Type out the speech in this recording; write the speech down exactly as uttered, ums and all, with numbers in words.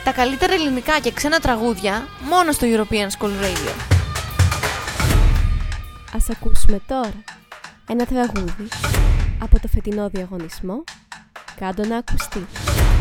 Τα καλύτερα ελληνικά και ξένα τραγούδια μόνο στο European School Radio. Ας ακούσουμε τώρα ένα τραγούδι από το φετινό διαγωνισμό «Κάντο να ακουστεί».